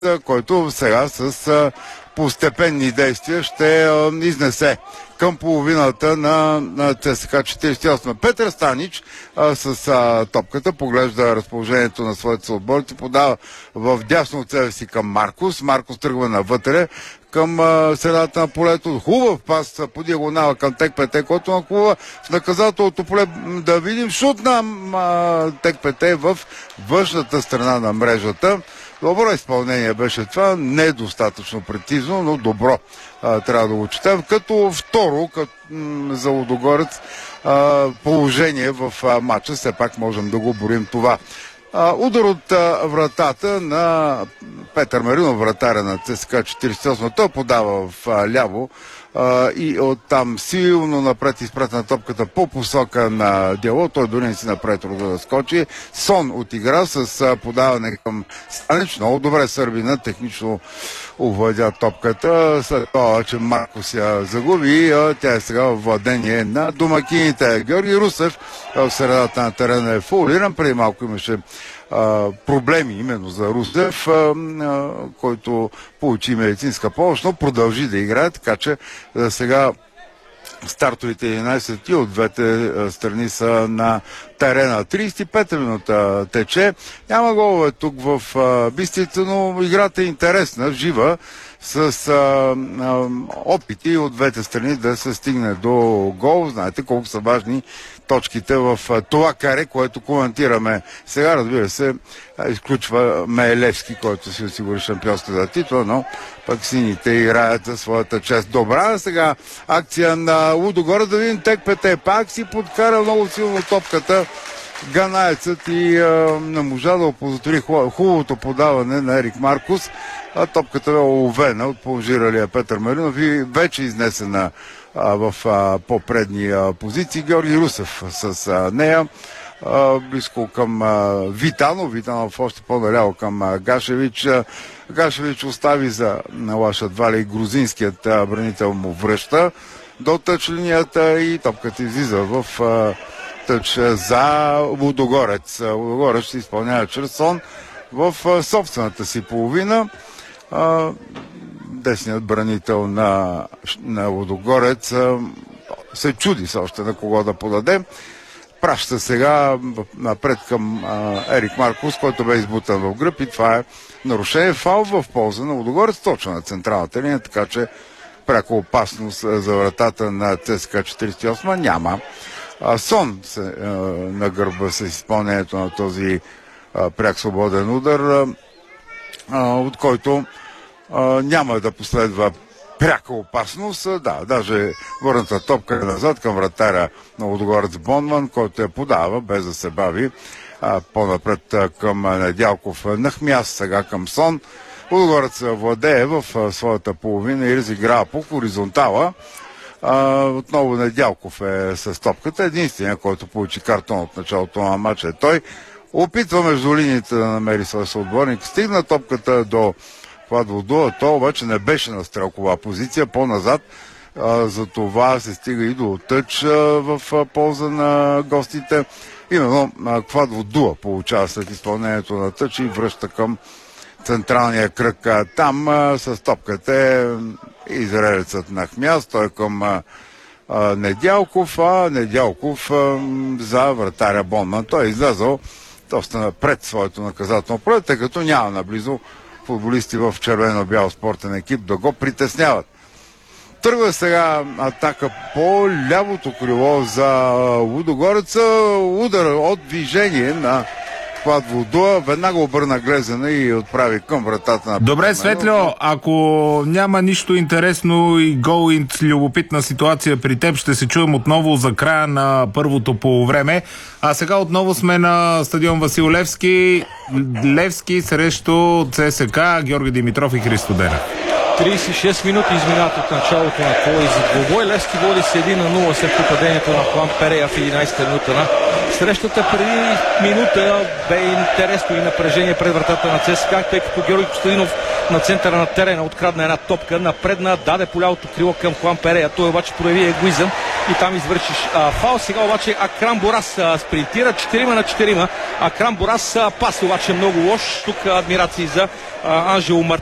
който сега с постепенни действия ще изнесе към половината на ЦСКА 48. Петър Станич с топката поглежда разположението на своите съотборци, подава в дясно от себе си към Маркус. Маркус тръгва навътре към средата на полето. Хубав пас по диагонала към ТКПТ, който нахлува в наказателното поле. Да видим шут на ТКПТ в външната страна на мрежата. Добро изпълнение беше това, не достатъчно прецизно, но добро, трябва да го четем. Като второ, за Лудогорец, положение в матча, все пак можем да го борим това. Удар от вратата на Петър Маринов, вратаря на ЦСКА 48. Той подава в ляво и оттам силно напред изпратена топката по посока на Дело. Той дори не си направи труда да скочи. Сон отигра с подаване към Станич. Много добре сърбина, технично овладя топката. След това, че Маркос я загуби, тя е сега в владение на домакините. Георги Русев в средата на терена е фаулиран. Преди малко имаше проблеми именно за Русев, който получи медицинска помощ, но продължи да играе, така че сега стартовите 11 от двете страни са на терена. 35 минута тече. Няма голове тук в Бистрица, но играта е интересна, жива, с опити от двете страни да се стигне до гол. Знаете колко са важни точките в това каре, което коментираме. Сега, разбира се, изключва Меелевски, който си осигури шампионската титла, но пък сините играят за своята чест. Добра сега акция на Лудогорец, да видим ТКПТ. Пак си подкара много силно топката ганаецът и не можа да опозотвори хубавото подаване на Ерик Маркус. Топката е уловена от положиралия Петър Маринов и вече изнесена в по-предни позиции. Георги Русев с нея близко към Витанов. Витанов още по-наляво към Гашевич. Гашевич остави за Лашат Валя и грузинският бранител му връща до тъч линията и топката излиза в тъч за Лудогорец. Лудогорец ще изпълнява чрез Сон в собствената си половина. Десният бранител на Лудогорец се чуди все още на кого да подаде. Праща сега напред към Ерик Маркус, който бе избутан в гръб и това е нарушение. Фаул в полза на Лудогорец, точно на централната линия, така че пряка опасност за вратата на ЦСКА 48 няма. Сон на гърба с изпълнението на този пряк свободен удар, от който няма да последва пряка опасност. Да, даже върната топка назад към вратаря на Лудогорец Бонман, който я подава без да се бави по-напред към Недялков. Нахмяс сега към Сон. Лудогорец владее в своята половина и разиграва по хоризонтала. Отново Недялков е с топката. Единственият, който получи картон от началото на матча е той. Опитва между линиите да намери своя съотборник. Стигна топката до Квадводуа. То обаче не беше на стрелкова позиция. По-назад за това се стига и до тъч в полза на гостите. Именно Квадводуа получава след изпълнението на тъч и връща към централния кръг. Там с топката е израелецът на Хмяс. Той е към Недялков, а Недялков за вратаря Бонман. Той е излязъл доста пред своето наказателно поле, тъй като няма наблизо футболисти в червено-бял спортен екип да го притесняват. Тръгва сега атака по лявото крило за Лудогореца. Удар от движение на Квадводуа. Веднага обърна глезена и отправи към вратата на... Добре, Светлио, ако няма нищо интересно и любопитна ситуация при теб, ще се чуем отново за края на първото полувреме. А сега отново сме на стадион Васил Левски. Левски срещу ЦСКА, Георги Димитров и Христо Денев. 36 минути изминават от началото на този двубой. Левски води с 1-0 след попадението на Хуан Перея в 11-та минута на срещата. Преди минута бе интересно и напрежение пред вратата на ЦСКА, тъй като Георги Костадинов на центъра на терена открадна една топка, напредна, даде по лявото крило към Хуан Перея. Той обаче прояви егоизъм и там извършиш фаул. Сега обаче Акрам Борас спринтира 4-4. Акрам Борас пас обаче много лош. Тук адмирации за Анжело Мартинес.